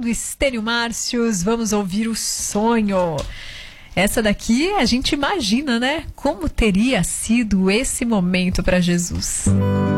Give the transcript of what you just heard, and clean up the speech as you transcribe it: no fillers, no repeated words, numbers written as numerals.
do Estênio Márcios, vamos ouvir o sonho. Essa daqui a gente imagina, né? Como teria sido esse momento para Jesus.